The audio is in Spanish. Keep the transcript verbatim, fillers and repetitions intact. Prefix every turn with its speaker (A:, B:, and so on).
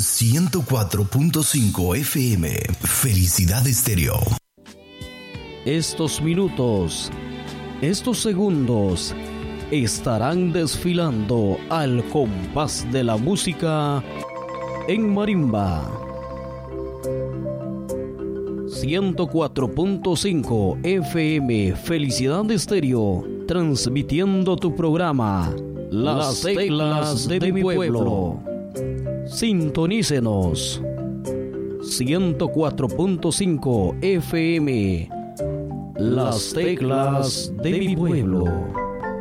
A: ciento cuatro punto cinco F M. Felicidad Estéreo.
B: Estos minutos, estos segundos, estarán desfilando al compás de la música en marimba. ciento cuatro punto cinco F M Felicidad Estéreo, transmitiendo tu programa Las Teclas de mi Pueblo. Sintonícenos. ciento cuatro punto cinco F M, Las Teclas de mi Pueblo.